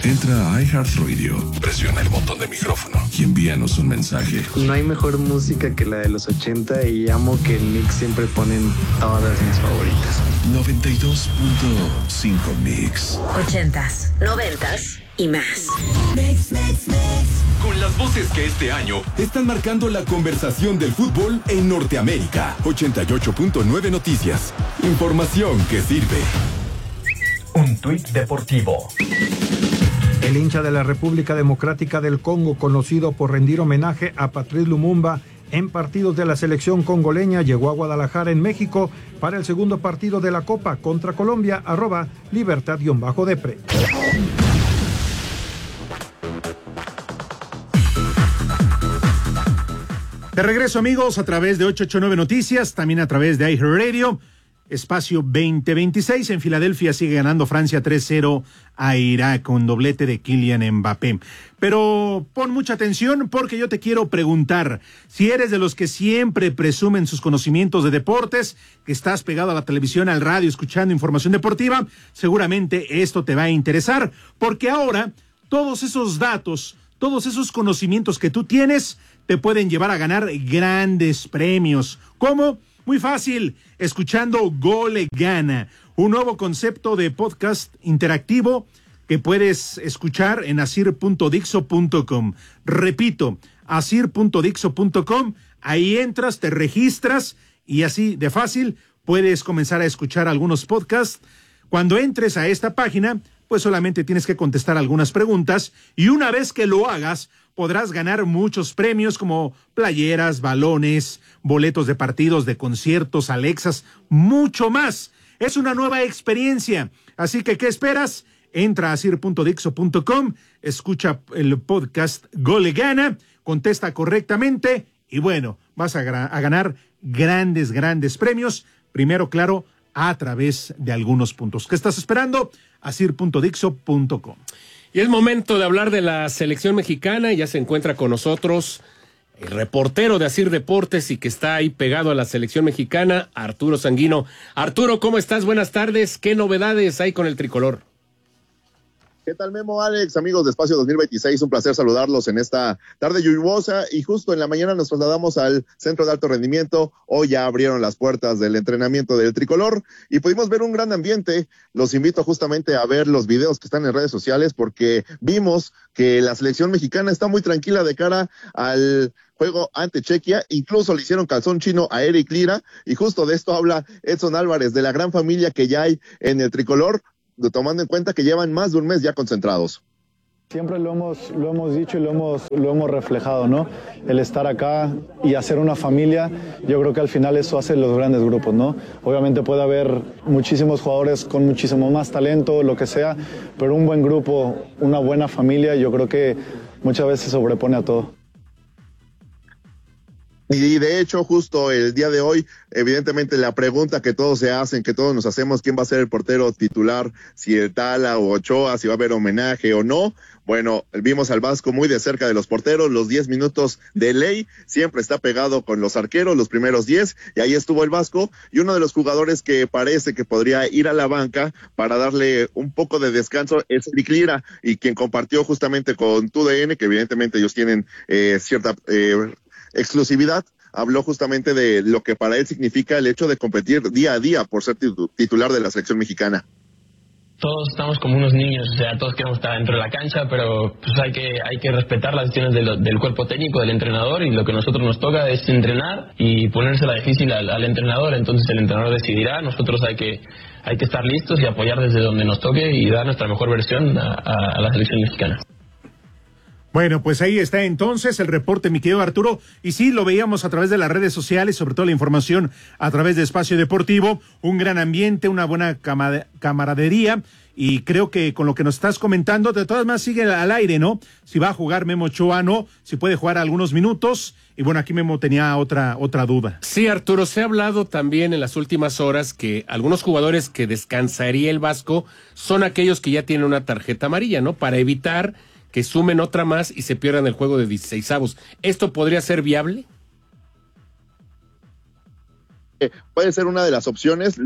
Entra a iHeartRadio, presiona el botón de micrófono y envíanos un mensaje. No hay mejor música que la de los 80 y amo que en Mix siempre ponen todas mis favoritas. 92.5 Mix. 80s, 90s y más. Con las voces que este año están marcando la conversación del fútbol en Norteamérica. 88.9 Noticias. Información que sirve. Un tuit deportivo. El hincha de la República Democrática del Congo, conocido por rendir homenaje a Patrice Lumumba en partidos de la selección congoleña, llegó a Guadalajara, en México, para el segundo partido de la Copa contra Colombia, @libertad_depre. De regreso, amigos, a través de 889 Noticias, también a través de iHeartRadio. Espacio 2026, en Filadelfia sigue ganando Francia 3-0 a Irak con doblete de Kylian Mbappé. Pero pon mucha atención porque yo te quiero preguntar, si eres de los que siempre presumen sus conocimientos de deportes, que estás pegado a la televisión, al radio, escuchando información deportiva, seguramente esto te va a interesar, porque ahora todos esos datos, todos esos conocimientos que tú tienes, te pueden llevar a ganar grandes premios. ¿Cómo? Muy fácil, escuchando Gole Gana, un nuevo concepto de podcast interactivo que puedes escuchar en asir.dixo.com. Repito, asir.dixo.com, ahí entras, te registras y así de fácil puedes comenzar a escuchar algunos podcasts. Cuando entres a esta página, pues solamente tienes que contestar algunas preguntas y una vez que lo hagas, podrás ganar muchos premios como playeras, balones, boletos de partidos, de conciertos, Alexas, mucho más. Es una nueva experiencia. Así que, ¿qué esperas? Entra a asir.dixo.com, escucha el podcast Gole Gana, contesta correctamente y bueno, vas a ganar grandes premios. Primero, claro, a través de algunos puntos. ¿Qué estás esperando? asir.dixo.com. Y es momento de hablar de la selección mexicana. Ya se encuentra con nosotros el reportero de Asir Deportes y que está ahí pegado a la selección mexicana, Arturo Sanguino. Arturo, ¿cómo estás? Buenas tardes. ¿Qué novedades hay con el tricolor? ¿Qué tal, Memo, Alex? Amigos de Espacio 2026, un placer saludarlos en esta tarde lluviosa y justo en la mañana nos trasladamos al Centro de Alto Rendimiento. Hoy ya abrieron las puertas del entrenamiento del tricolor y pudimos ver un gran ambiente. Los invito justamente a ver los videos que están en redes sociales porque vimos que la selección mexicana está muy tranquila de cara al juego ante Chequia, incluso le hicieron calzón chino a Eric Lira y justo de esto habla Edson Álvarez, de la gran familia que ya hay en el tricolor, tomando en cuenta que llevan más de un mes ya concentrados. Siempre lo hemos dicho y lo hemos reflejado, ¿no? El estar acá y hacer una familia, yo creo que al final eso hace los grandes grupos, ¿no? Obviamente puede haber muchísimos jugadores con muchísimo más talento, lo que sea, pero un buen grupo, una buena familia, yo creo que muchas veces sobrepone a todo. Y de hecho, justo el día de hoy, evidentemente la pregunta que todos se hacen, que todos nos hacemos, ¿quién va a ser el portero titular? Si el Tala o Ochoa, si va a haber homenaje o no. Bueno, vimos al Vasco muy de cerca de los porteros, los 10 minutos de ley, siempre está pegado con los arqueros, los primeros 10, y ahí estuvo el Vasco, y uno de los jugadores que parece que podría ir a la banca para darle un poco de descanso es Eric Lira, y quien compartió justamente con TUDN, que evidentemente ellos tienen cierta exclusividad, habló justamente de lo que para él significa el hecho de competir día a día por ser titular de la selección mexicana. Todos estamos como unos niños, o sea, todos queremos estar dentro de la cancha, pero pues hay que respetar las decisiones del cuerpo técnico, del entrenador, y lo que a nosotros nos toca es entrenar y ponérsela difícil al entrenador. Entonces el entrenador decidirá, nosotros hay que estar listos y apoyar desde donde nos toque y dar nuestra mejor versión a la selección mexicana. Bueno, pues ahí está entonces el reporte, mi querido Arturo, y sí, lo veíamos a través de las redes sociales, sobre todo la información a través de Espacio Deportivo, un gran ambiente, una buena camaradería, y creo que con lo que nos estás comentando, de todas maneras sigue al aire, ¿no? Si va a jugar Memo Ochoa, no, si puede jugar algunos minutos, y bueno, aquí Memo tenía otra duda. Sí, Arturo, se ha hablado también en las últimas horas que algunos jugadores que descansaría el Vasco son aquellos que ya tienen una tarjeta amarilla, ¿no? Para evitar que sumen otra más y se pierdan el juego de 16avos. ¿Esto podría ser viable? Puede ser una de las opciones. Lo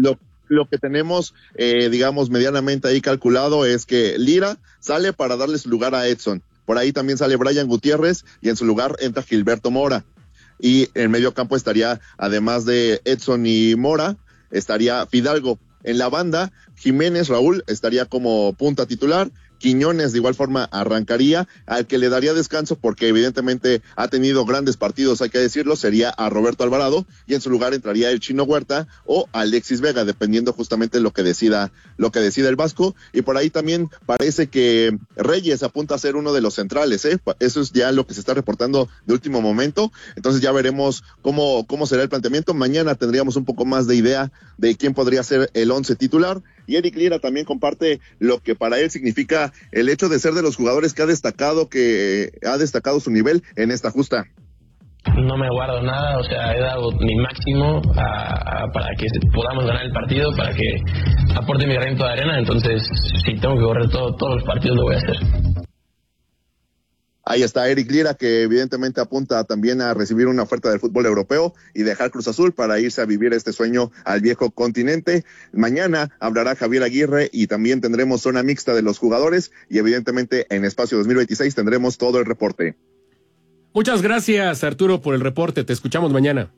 lo que tenemos, digamos, medianamente ahí calculado es que Lira sale para darle su lugar a Edson. Por ahí también sale Brian Gutiérrez y en su lugar entra Gilberto Mora. Y en medio campo estaría, además de Edson y Mora, estaría Fidalgo. En la banda, Jiménez Raúl estaría como punta titular. Quiñones de igual forma arrancaría, al que le daría descanso porque evidentemente ha tenido grandes partidos, hay que decirlo, sería a Roberto Alvarado, y en su lugar entraría el Chino Huerta o Alexis Vega, dependiendo justamente lo que decida el Vasco. Y por ahí también parece que Reyes apunta a ser uno de los centrales, eso es ya lo que se está reportando de último momento. Entonces ya veremos cómo será el planteamiento. Mañana tendríamos un poco más de idea de quién podría ser el 11 titular. Y Eric Lira también comparte lo que para él significa el hecho de ser de los jugadores que ha destacado su nivel en esta justa. No me guardo nada, o sea, he dado mi máximo para que podamos ganar el partido, para que aporte mi granito de arena. Entonces, si tengo que correr todos los partidos, lo voy a hacer. Ahí está Eric Lira, que evidentemente apunta también a recibir una oferta del fútbol europeo y dejar Cruz Azul para irse a vivir este sueño al viejo continente. Mañana hablará Javier Aguirre y también tendremos zona mixta de los jugadores y evidentemente en Espacio 2026 tendremos todo el reporte. Muchas gracias, Arturo, por el reporte. Te escuchamos mañana.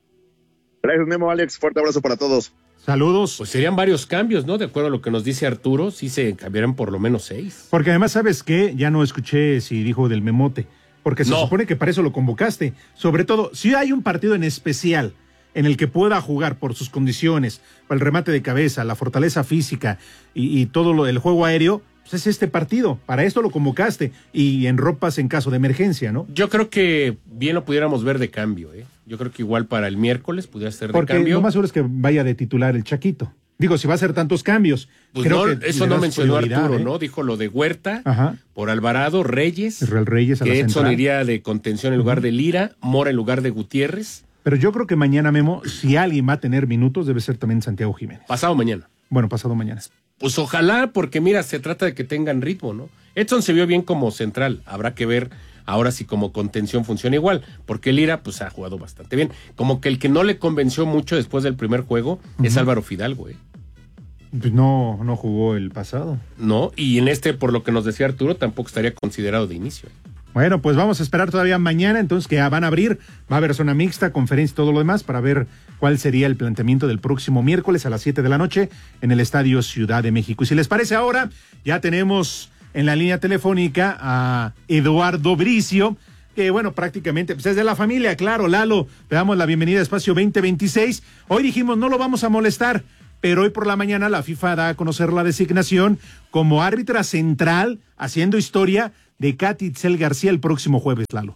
Gracias, Memo, Alex. Fuerte abrazo para todos. Saludos. Pues serían varios cambios, ¿no? De acuerdo a lo que nos dice Arturo, sí se cambiarán por lo menos 6. Porque además, ¿sabes qué? Ya no escuché si dijo del memote, porque se supone que para eso lo convocaste. Sobre todo, si hay un partido en especial en el que pueda jugar por sus condiciones, para el remate de cabeza, la fortaleza física y todo el juego aéreo, pues es este partido. Para esto lo convocaste y enropas en caso de emergencia, ¿no? Yo creo que bien lo pudiéramos ver de cambio, ¿eh? Yo creo que igual para el miércoles pudiera ser de porque cambio. Porque lo más seguro es que vaya de titular el Chaquito. Digo, si va a hacer tantos cambios. Pues creo no, que eso no mencionó Arturo, ¿no? Dijo lo de Huerta, por Alvarado, Reyes. Israel Reyes a la que Edson central. iría de contención en lugar de Lira, Mora en lugar de Gutiérrez. Pero yo creo que mañana, Memo, si alguien va a tener minutos, debe ser también Santiago Jiménez. Pasado mañana. Bueno, pasado mañana. Pues ojalá, porque mira, se trata de que tengan ritmo, ¿no? Edson se vio bien como central, habrá que ver ahora si como contención funciona igual, porque Lira pues ha jugado bastante bien. Como que el que no le convenció mucho después del primer juego es Álvaro Fidalgo, ¿eh? Pues no jugó el pasado. No, y en este, por lo que nos decía Arturo, tampoco estaría considerado de inicio. Bueno, pues vamos a esperar todavía mañana, entonces que van a abrir, va a haber zona mixta, conferencia y todo lo demás para ver cuál sería el planteamiento del próximo miércoles a las 7 de la noche en el Estadio Ciudad de México. Y si les parece ahora, ya tenemos en la línea telefónica a Eduardo Bricio, que bueno, prácticamente pues es de la familia, claro. Lalo, le damos la bienvenida a Espacio 2026. Hoy dijimos no lo vamos a molestar, pero hoy por la mañana la FIFA da a conocer la designación como árbitra central, haciendo historia, de Katy Itzel García el próximo jueves, Lalo.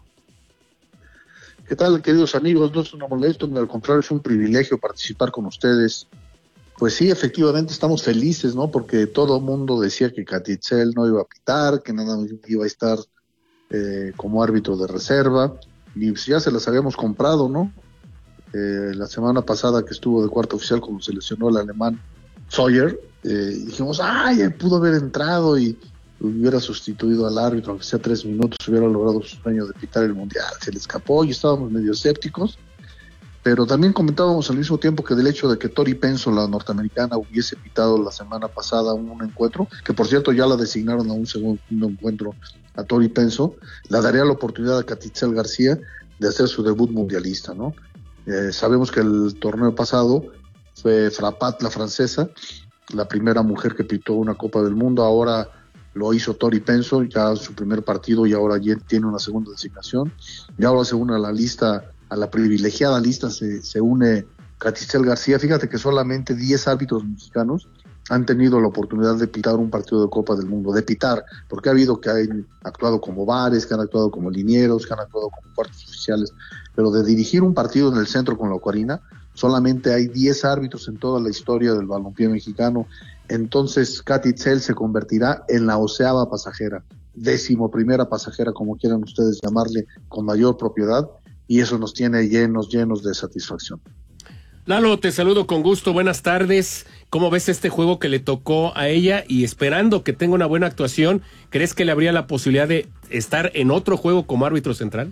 ¿Qué tal, queridos amigos? No es una molestia, al contrario, es un privilegio participar con ustedes. Pues sí, efectivamente estamos felices, ¿no? Porque todo el mundo decía que Katy Itzel no iba a pitar, que nada más iba a estar como árbitro de reserva, y pues ya se las habíamos comprado, ¿no? La semana pasada que estuvo de cuarto oficial cuando se lesionó el alemán Sawyer, dijimos, ¡ay! Él pudo haber entrado y hubiera sustituido al árbitro, aunque sea 3 minutos, hubiera logrado su sueño de pitar el mundial. Se le escapó y estábamos medio escépticos, pero también comentábamos al mismo tiempo que del hecho de que Tori Penso, la norteamericana, hubiese pitado la semana pasada un encuentro, que por cierto ya la designaron a un segundo encuentro a Tori Penso, la daría la oportunidad a Katy Itzel García de hacer su debut mundialista, ¿no? Sabemos que el torneo pasado fue Frapat, la francesa, la primera mujer que pitó una Copa del Mundo. Ahora lo hizo Tori Penso, ya su primer partido, y ahora ya tiene una segunda designación. Y ahora se une a la lista, a la privilegiada lista, se une Katy Itzel García. Fíjate que solamente 10 árbitros mexicanos han tenido la oportunidad de pitar un partido de Copa del Mundo, de pitar, porque ha habido que han actuado como bares, que han actuado como linieros, que han actuado como cuartos oficiales, pero de dirigir un partido en el centro con la Ocarina, solamente hay 10 árbitros en toda la historia del balompié mexicano. Entonces Katy Itzel se convertirá en la 11ª pasajera, 11ª pasajera, como quieran ustedes llamarle, con mayor propiedad, y eso nos tiene llenos de satisfacción. Lalo, te saludo con gusto, buenas tardes. ¿Cómo ves este juego que le tocó a ella? Y esperando que tenga una buena actuación, ¿crees que le habría la posibilidad de estar en otro juego como árbitro central?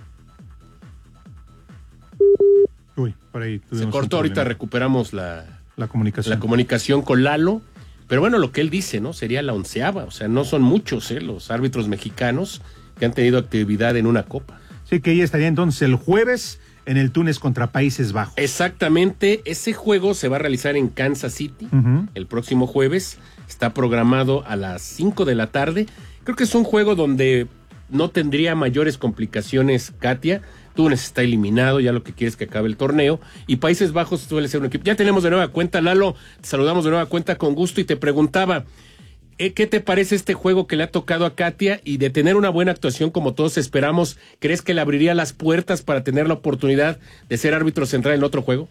Uy, por ahí se cortó, ahorita recuperamos la La comunicación con Lalo. Pero bueno, lo que él dice, ¿no? Sería la 11ª. O sea, no son muchos, los árbitros mexicanos que han tenido actividad en una copa. Sí, que ella estaría entonces el jueves en el Túnez contra Países Bajos. Exactamente. Ese juego se va a realizar en Kansas City el próximo jueves. Está programado a las 5 de la tarde. Creo que es un juego donde no tendría mayores complicaciones, Katia. Túnez está eliminado, ya lo que quiere es que acabe el torneo, y Países Bajos suele ser un equipo. Ya tenemos de nueva cuenta, Lalo, te saludamos de nueva cuenta con gusto y te preguntaba, ¿qué te parece este juego que le ha tocado a Katia? Y de tener una buena actuación como todos esperamos, ¿crees que le abriría las puertas para tener la oportunidad de ser árbitro central en otro juego?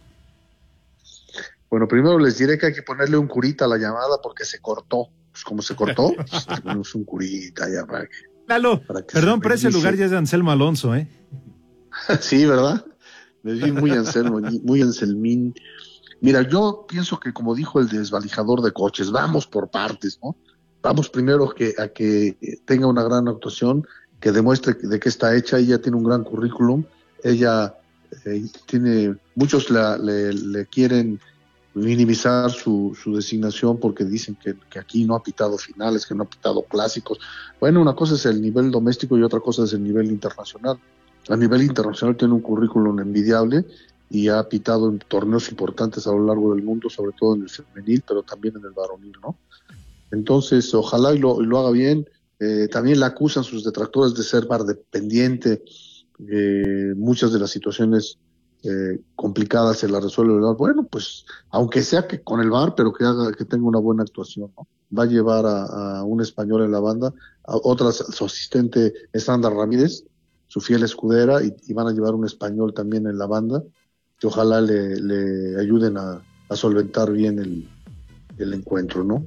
Bueno, primero les diré que hay que ponerle un curita a la llamada porque se cortó. Pues como se cortó, pues ponemos un curita ya para que... Lalo, perdón, pero ese lugar ya es de Anselmo Alonso, ¿eh? Sí, ¿verdad? Me vi muy Anselmo, muy Anselmín. Mira, yo pienso que como dijo el desvalijador de coches, vamos por partes, ¿no? Vamos primero a que tenga una gran actuación, que demuestre de qué está hecha. Ella tiene un gran currículum, ella tiene, muchos le quieren minimizar su designación porque dicen que aquí no ha pitado finales, que no ha pitado clásicos. Bueno, una cosa es el nivel doméstico y otra cosa es el nivel internacional. A nivel internacional tiene un currículum envidiable y ha pitado en torneos importantes a lo largo del mundo, sobre todo en el femenil, pero también en el varonil, ¿no? Entonces, ojalá y lo haga bien. También la acusan sus detractores de ser VAR dependiente. Muchas de las situaciones complicadas se las resuelve el VAR. Bueno, pues, aunque sea que con el VAR, pero que tenga una buena actuación, ¿no? Va a llevar a un español en la banda, a otra, su asistente es Sandra Ramírez, su fiel escudera, y van a llevar un español también en la banda, que ojalá le ayuden a solventar bien el encuentro, ¿no?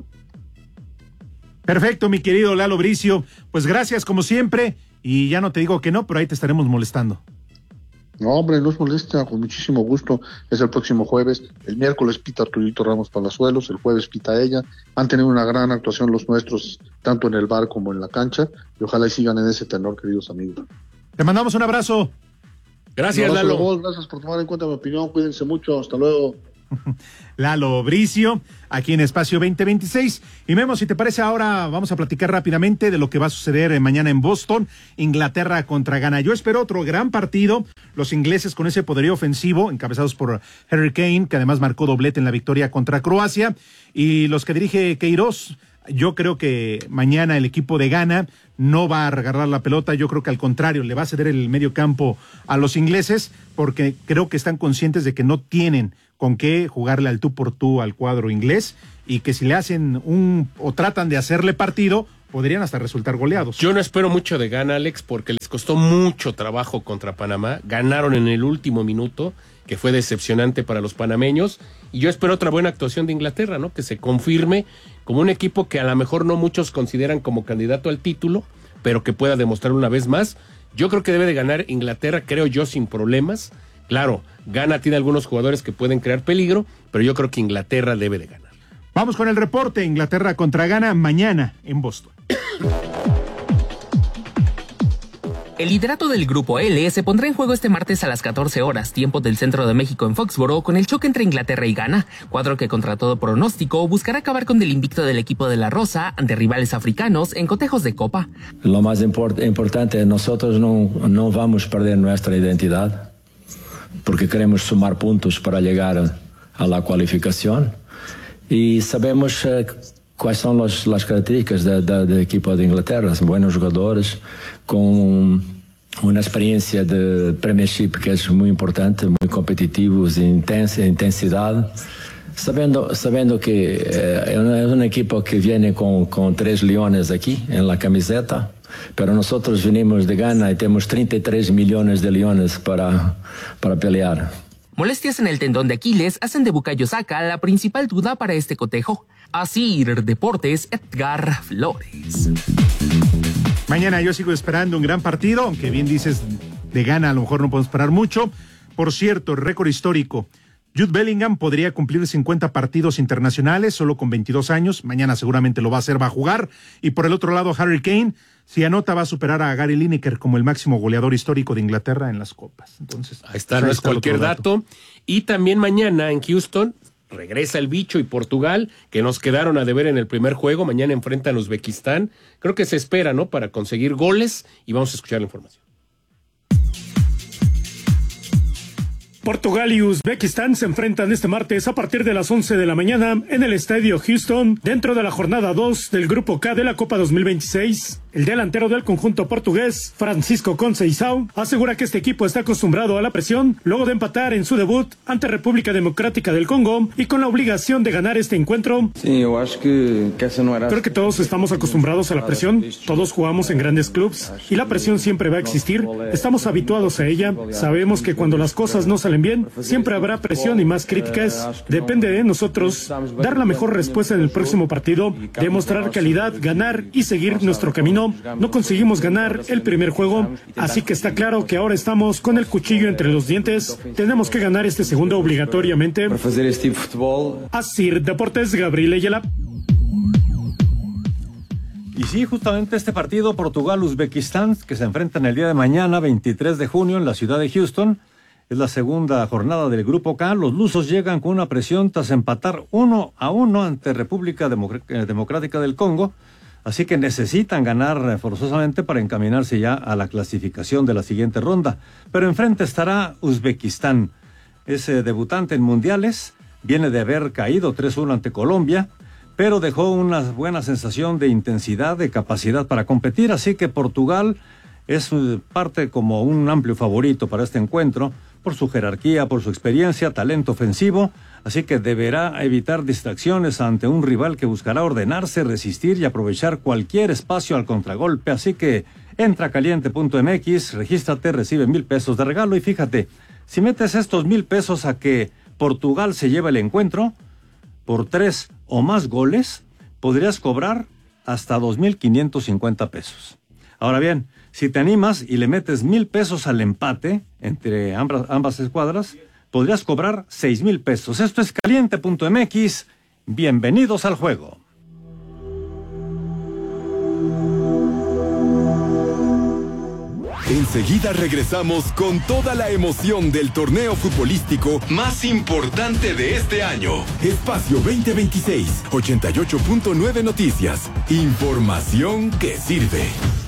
Perfecto, mi querido Lalo Bricio, pues gracias como siempre, y ya no te digo que no, pero ahí te estaremos molestando. No, hombre, no es molesta, con muchísimo gusto. Es el próximo jueves. El miércoles pita Arturito Ramos Palazuelos, el jueves pita ella. Han tenido una gran actuación los nuestros, tanto en el bar como en la cancha, y ojalá y sigan en ese tenor, queridos amigos. Te mandamos un abrazo. Gracias, Lalo. Gracias por tomar en cuenta mi opinión. Cuídense mucho. Hasta luego. Lalo Bricio, aquí en Espacio 2026. Y Memo, si te parece, ahora vamos a platicar rápidamente de lo que va a suceder mañana en Boston, Inglaterra contra Ghana. Yo espero otro gran partido, los ingleses con ese poderío ofensivo, encabezados por Harry Kane, que además marcó doblete en la victoria contra Croacia, y los que dirige Queiroz. Yo creo que mañana el equipo de Ghana no va a agarrar la pelota, yo creo que al contrario, le va a ceder el medio campo a los ingleses, porque creo que están conscientes de que no tienen con qué jugarle al tú por tú al cuadro inglés, y que si le hacen o tratan de hacerle partido, podrían hasta resultar goleados. Yo no espero mucho de Ghana, Alex, porque les costó mucho trabajo contra Panamá, ganaron en el último minuto, que fue decepcionante para los panameños, y yo espero otra buena actuación de Inglaterra, ¿no? Que se confirme como un equipo que a lo mejor no muchos consideran como candidato al título, pero que pueda demostrar una vez más. Yo creo que debe de ganar Inglaterra, creo yo, sin problemas. Claro, Ghana tiene algunos jugadores que pueden crear peligro, pero yo creo que Inglaterra debe de ganar. Vamos con el reporte, Inglaterra contra Ghana mañana en Boston. El liderato del Grupo L se pondrá en juego este martes a las 14 horas, tiempo del centro de México en Foxboro, con el choque entre Inglaterra y Ghana, cuadro que contra todo pronóstico buscará acabar con el invicto del equipo de la Rosa ante rivales africanos en cotejos de Copa. Lo más importante, nosotros no vamos a perder nuestra identidad, porque queremos sumar puntos para llegar a la cualificación, y sabemos cuáles son las características del equipo de Inglaterra. Buenos jugadores con una experiencia de Premiership que es muy importante, muy competitivos, intensidad, sabiendo que es un equipo que viene con 3 leones aquí en la camiseta, pero nosotros venimos de Ghana y tenemos 33 millones de leones para pelear. Molestias en el tendón de Aquiles hacen de Bukayo Saka la principal duda para este cotejo. Así, Deportes, Edgar Flores. Mañana yo sigo esperando un gran partido, aunque bien dices, de Ghana a lo mejor no podemos esperar mucho. Por cierto, récord histórico. Jude Bellingham podría cumplir 50 partidos internacionales solo con 22 años. Mañana seguramente lo va a hacer, va a jugar. Y por el otro lado, Harry Kane, si anota, va a superar a Gary Lineker como el máximo goleador histórico de Inglaterra en las copas. Entonces, ahí está, no es cualquier dato. Y también mañana en Houston, regresa el Bicho y Portugal, que nos quedaron a deber en el primer juego. Mañana enfrentan a Uzbekistán. Creo que se espera, ¿no?, para conseguir goles, y vamos a escuchar la información. Portugal y Uzbekistán se enfrentan este martes a partir de las 11 de la mañana en el Estadio Houston, dentro de la jornada 2 del Grupo K de la Copa 2026. El delantero del conjunto portugués, Francisco Conceição, asegura que este equipo está acostumbrado a la presión luego de empatar en su debut ante República Democrática del Congo y con la obligación de ganar este encuentro. Creo que todos estamos acostumbrados a la presión, todos jugamos en grandes clubes y la presión siempre va a existir, estamos habituados a ella, sabemos que cuando las cosas no salen bien, siempre habrá presión y más críticas, depende de nosotros dar la mejor respuesta en el próximo partido, demostrar calidad, ganar y seguir nuestro camino. No conseguimos ganar el primer juego, así que está claro que ahora estamos con el cuchillo entre los dientes. Tenemos que ganar este segundo obligatoriamente. Así, Deportes, Gabriel Ayala. Y sí, justamente este partido Portugal-Uzbekistán, que se enfrentan el día de mañana, 23 de junio, en la ciudad de Houston, es la segunda jornada del Grupo K. Los lusos llegan con una presión tras empatar 1-1 ante República Democrática del Congo. Así que necesitan ganar forzosamente para encaminarse ya a la clasificación de la siguiente ronda. Pero enfrente estará Uzbekistán. Es debutante en mundiales, viene de haber caído 3-1 ante Colombia, pero dejó una buena sensación de intensidad, de capacidad para competir. Así que Portugal es parte como un amplio favorito para este encuentro, por su jerarquía, por su experiencia, talento ofensivo, así que deberá evitar distracciones ante un rival que buscará ordenarse, resistir y aprovechar cualquier espacio al contragolpe. Así que entra a caliente.mx, regístrate, recibe 1,000 pesos de regalo y fíjate, si metes estos 1,000 pesos a que Portugal se lleva el encuentro, por 3 o más goles, podrías cobrar hasta 2,550 pesos. Ahora bien, si te animas y le metes 1,000 pesos al empate entre ambas escuadras, podrías cobrar 6,000 pesos. Esto es caliente.mx. Bienvenidos al juego. Enseguida regresamos con toda la emoción del torneo futbolístico más importante de este año. Espacio 2026, 88.9 Noticias. Información que sirve.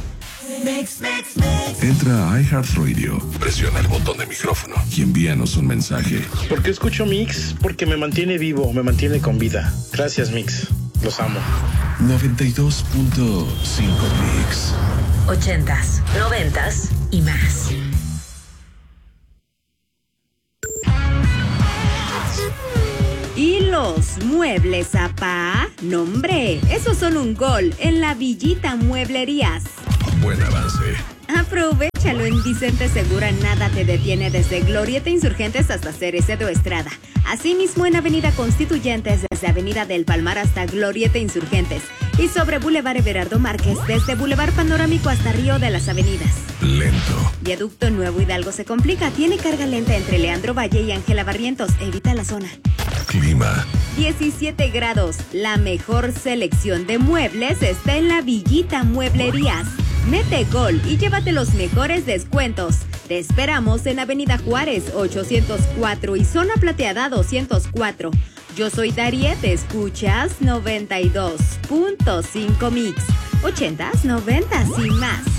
Entra a iHeartRadio, presiona el botón de micrófono y envíanos un mensaje. ¿Por qué escucho Mix? Porque me mantiene vivo, me mantiene con vida. Gracias, Mix. Los amo. 92.5 Mix. 80s, 90s y más. ¿Y los muebles, apá? No, hombre, esos son un gol en la Villita Mueblerías. Buen avance. Aprovéchalo en Vicente Segura, nada te detiene desde Glorieta Insurgentes hasta Cereceda Estrada. Asimismo en Avenida Constituyentes desde Avenida del Palmar hasta Glorieta Insurgentes. Y sobre Boulevard Everardo Márquez desde Boulevard Panorámico hasta Río de las Avenidas. Lento. Viaducto Nuevo Hidalgo se complica, tiene carga lenta entre Leandro Valle y Ángela Barrientos, evita la zona. Clima. 17 grados, la mejor selección de muebles está en la Villita Mueblerías. Mete gol y llévate los mejores descuentos. Te esperamos en Avenida Juárez 804 y Zona Plateada 204. Yo soy Dariet, escuchas 92.5 Mix, 80s, 90s y más.